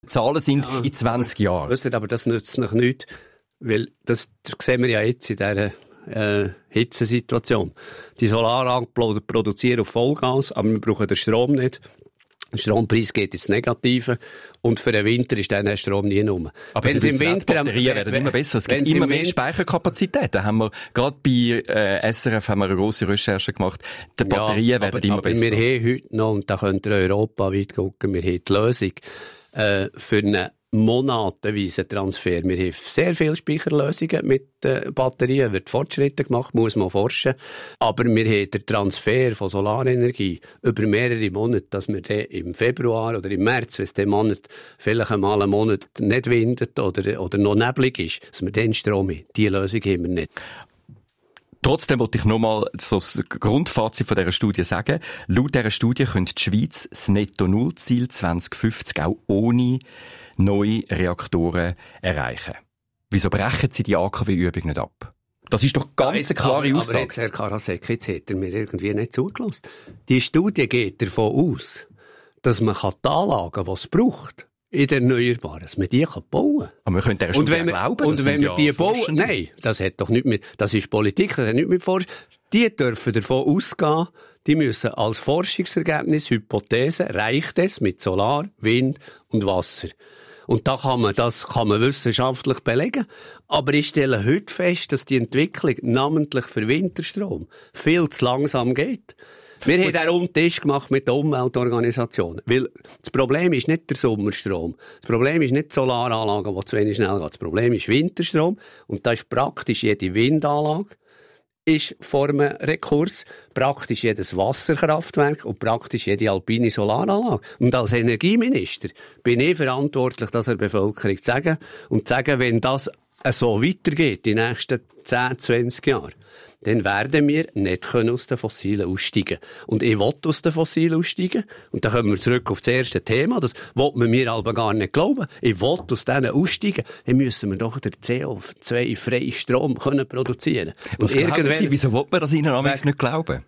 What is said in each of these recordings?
Zahlen sind in 20 Jahren. Wisst ihr, aber das nützt noch nichts, weil das sehen wir ja jetzt in dieser Hitzesituation. Die Solaranlagen produzieren auf Vollgas, aber wir brauchen den Strom nicht. Der Strompreis geht ins Negative und für den Winter ist dann der Strom nie rum. Aber wenn im Winter Batterien werden immer besser. Es gibt immer mehr Speicherkapazität. Da haben wir gerade bei SRF haben wir eine grosse Recherche gemacht. Die Batterien werden immer besser. Wir haben heute noch, und da könnt ihr europaweit gucken, wir haben die Lösung für einen monatenweisen Transfer. Wir haben sehr viele Speicherlösungen mit Batterien, wird Fortschritte gemacht, muss man forschen. Aber wir haben den Transfer von Solarenergie über mehrere Monate, dass wir den im Februar oder im März, wenn es den Monat vielleicht einmal einen Monat nicht windet oder noch neblig ist, dass wir den Strom haben. Diese Lösung haben wir nicht. Trotzdem wollte ich nochmal so das Grundfazit von dieser Studie sagen. Laut dieser Studie könnte die Schweiz das Netto-Null-Ziel 2050 auch ohne neue Reaktoren erreichen. Wieso brechen Sie die AKW-Übung nicht ab? Das ist doch ganz eine klare Aussage. Aber jetzt, Herr Karasek, jetzt hat er mir irgendwie nicht zugelassen. Die Studie geht davon aus, dass man die Anlagen, die es braucht, in den Erneuerbaren, dass man die bauen kann. Aber wir können dieser Studie glauben, und wenn wir die bauen, nein, das hat doch nicht mit, das ist Politik, das hat nicht mit Forschung. Die dürfen davon ausgehen, die müssen als Forschungsergebnis, Hypothese, reicht es mit Solar, Wind und Wasser. Und das kann man wissenschaftlich belegen. Aber ich stelle heute fest, dass die Entwicklung, namentlich für Winterstrom, viel zu langsam geht. Wir haben einen Umtisch gemacht mit den Umweltorganisationen. Weil das Problem ist nicht der Sommerstrom. Das Problem ist nicht die Solaranlagen, die zu wenig schnell gehen. Das Problem ist Winterstrom. Und da ist praktisch jede Windanlage ist vor einem Rekurs, praktisch jedes Wasserkraftwerk und praktisch jede alpine Solaranlage. Und als Energieminister bin ich verantwortlich, das der Bevölkerung zu sagen. Und zu sagen, wenn das so weitergeht, die nächsten 10, 20 Jahre, dann werden wir nicht aus den Fossilen aussteigen. Und ich will aus den Fossilen aussteigen. Und dann kommen wir zurück auf das erste Thema. Das will man mir aber gar nicht glauben. Ich will aus denen aussteigen. Dann müssen wir doch den CO2-freien Strom produzieren können. Wieso will man das Ihnen amigs nicht glauben?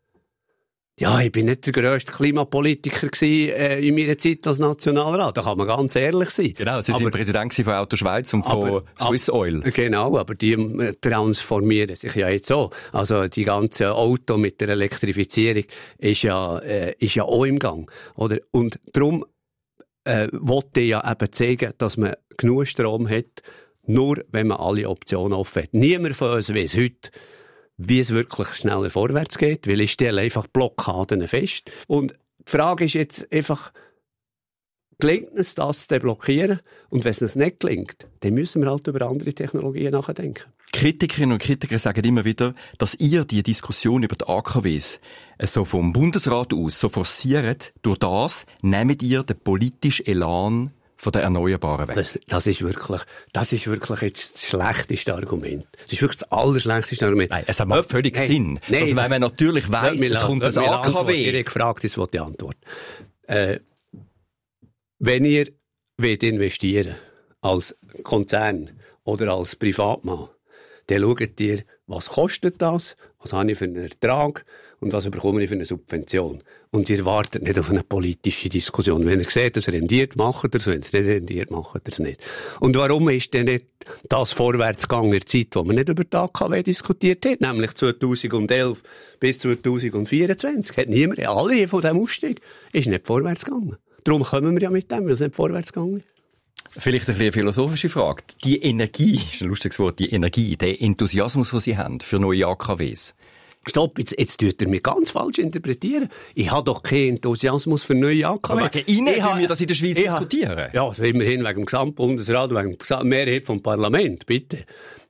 Ja, ich bin nicht der grösste Klimapolitiker in meiner Zeit als Nationalrat. Da kann man ganz ehrlich sein. Genau, Sie sind Präsident von Auto Schweiz und von Swiss Oil. Genau, aber die transformieren sich ja jetzt so. Also die ganze Auto mit der Elektrifizierung ist ja auch im Gang, oder? Und darum wollte ich ja eben zeigen, dass man genug Strom hat, nur wenn man alle Optionen offen hat. Niemand von uns weiss heute, wie es wirklich schneller vorwärts geht, weil ich stelle einfach Blockaden fest. Und die Frage ist jetzt einfach, gelingt es, das zu blockieren? Und wenn es uns nicht gelingt, dann müssen wir halt über andere Technologien nachdenken. Kritikerinnen und Kritiker sagen immer wieder, dass ihr die Diskussion über die AKWs so vom Bundesrat aus so forciert. Durch das nehmt ihr den politischen Elan von den Erneuerbaren weg. Das ist wirklich jetzt das schlechteste Argument. Das ist wirklich das allerschlechteste Argument. Nein, es macht völlig Sinn. Nein, also, wenn man natürlich weiss, es kommt ein AKW. Ich habe gefragt, jetzt will ich antworten. Wenn ihr investieren als Konzern oder als Privatmann, dann schaut ihr, was kostet das, was habe ich für einen Ertrag und was bekomme ich für eine Subvention. Und ihr wartet nicht auf eine politische Diskussion. Wenn ihr seht, dass es rendiert, macht ihr es. Wenn es nicht rendiert, macht ihr es nicht. Und warum ist denn nicht das vorwärtsgegangen in der Zeit, wo man nicht über die AKW diskutiert hat, nämlich 2011 bis 2024? Hat niemand, alle von diesem Ausstieg, ist nicht vorwärts gegangen. Darum kommen wir ja mit dem, weil es nicht vorwärts gegangen ist. Vielleicht ein bisschen eine philosophische Frage. Die Energie, das ist ein lustiges Wort, die Energie, der Enthusiasmus, den Sie haben für neue AKWs. Stopp, jetzt tut er mich ganz falsch interpretieren. Ich habe doch keinen Enthusiasmus für neue AKW. Aber wegen Ihnen wollen wir das in der Schweiz diskutieren. Ja, also immerhin wegen dem Gesamtbundesrat, wegen der Mehrheit vom Parlament, bitte.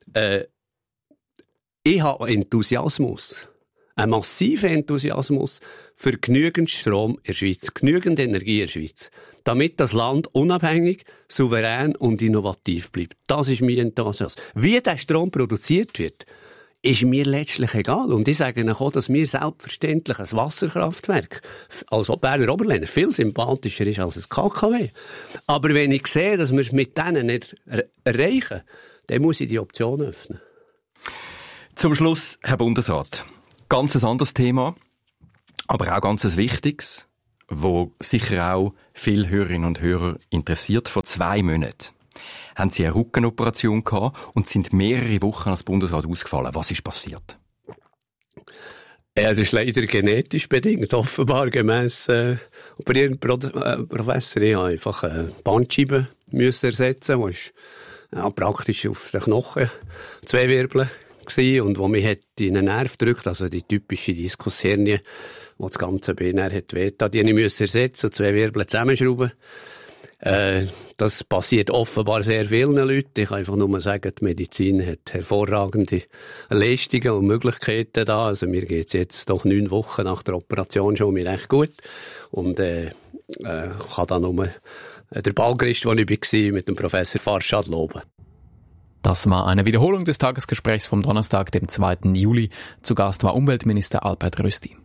Ich habe Enthusiasmus. Ein massiver Enthusiasmus für genügend Strom in der Schweiz, genügend Energie in der Schweiz, damit das Land unabhängig, souverän und innovativ bleibt. Das ist mein Enthusiasmus. Wie der Strom produziert wird, ist mir letztlich egal. Und ich sage Ihnen auch, dass mir selbstverständlich ein Wasserkraftwerk, also Berner Oberländer, viel sympathischer ist als ein KKW. Aber wenn ich sehe, dass wir es mit denen nicht erreichen, dann muss ich die Option öffnen. Zum Schluss, Herr Bundesrat. Ganz ein anderes Thema, aber auch ganz ein wichtiges. wo sicher auch viele Hörerinnen und Hörer interessiert. Vor 2 Monaten haben Sie eine Rückenoperation gehabt und sind mehrere Wochen als Bundesrat ausgefallen. Was ist passiert? Ja, das ist leider genetisch bedingt, offenbar gemäss operierenden Professor. Ich habe einfach eine Bandscheibe müssen ersetzen, die ist praktisch auf den Knochen 2 Wirbeln gewesen und wo mich in den Nerv drückt, also die typische Diskushernie, wo das ganze Bein hat wehgetan, die ich müssen ersetzen und 2 Wirbel zusammenschrauben. Das passiert offenbar sehr vielen Leuten. Ich kann einfach nur sagen, die Medizin hat hervorragende Leistungen und Möglichkeiten da. Also mir geht's jetzt doch 9 Wochen nach der Operation schon mir recht gut. Und kann da nur der Ballchrist, wo ich war, mit dem Professor Farshad loben. Das war eine Wiederholung des Tagesgesprächs vom Donnerstag, dem 2. Juli. Zu Gast war Umweltminister Albert Rösti.